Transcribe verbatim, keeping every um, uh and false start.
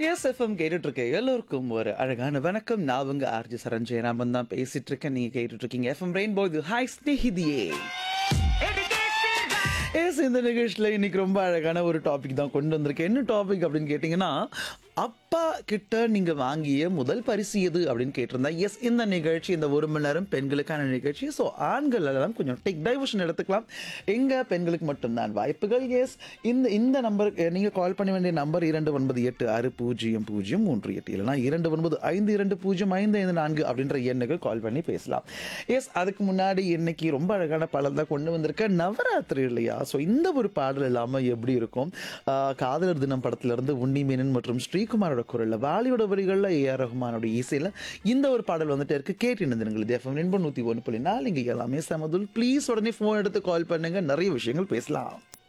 S FM கேட்டுட்டு இருக்க எல்லோருக்கும் ஒரு அழகான வணக்கம். நான் உங்க ஆர்ஜி சரண் ஜெயராமன் தான் பேசிட்டு இருக்கேன். நீங்க கேட்டுட்டு இருக்கீங்க எஃப்எம் ரெயின்போ. இது ஹாய் ஸ்நேகிதியே. எஸ் இந்த நிகழ்ச்சியில் இன்னைக்கு ரொம்ப அழகான ஒரு டாபிக் தான் கொண்டு வந்திருக்கேன். என்ன டாபிக் அப்படின்னு கேட்டிங்கன்னா, அப்பா கிட்ட நீங்க வாங்கிய முதல் பரிசு எது அப்படின்னு கேட்டிருந்தேன். எஸ் இந்த நிகழ்ச்சி இந்த ஒரு மணி நேரம் பெண்களுக்கான நிகழ்ச்சி. ஸோ ஆண்கள் எல்லாம் கொஞ்சம் டெக் டைவர்ஷன் எடுத்துக்கலாம். எங்க பெண்களுக்கு மட்டும்தான் வாய்ப்புகள். எஸ் இந்த இந்த நம்பருக்கு நீங்க கால் பண்ண வேண்டிய நம்பர் இரண்டு ஒன்பது எட்டு ஆறு பூஜ்ஜியம் பூஜ்ஜியம் மூன்று எட்டு இல்லைனா இரண்டு ஒன்பது ஐந்து இரண்டு பூஜ்ஜியம் ஐந்து ஐந்து நான்கு அப்படின்ற எண்ணுக்கு கால் பண்ணி பேசலாம். எஸ் அதுக்கு முன்னாடி இன்னைக்கு ரொம்ப அழகான பாடல் தான் கொண்டு வந்திருக்க, நவராத்திரி இல்லையா? ஸோ இந்த ஒரு பாடல் இல்லாமல் எப்படி இருக்கும்? ஆஹ் காதலர் தினம் படத்திலிருந்து உன்னி மேனன் மற்றும் ஸ்ரீகுமாரோட குரலில், வாலியோட வரிகளில், ஏ ஆர் ரஹ்மானோட இசையில் இந்த ஒரு பாடல் வந்துட்டு இருக்கு. கேட்டு இருந்துருங்கள். இது எஃப்எம் ரெண்டு நூற்றி ஒன்று புள்ளி நாலு. இங்கே எல்லாமே சமதுல். ப்ளீஸ் உடனே ஃபோன் எடுத்து கால் பண்ணுங்க, நிறைய விஷயங்கள் பேசலாம்.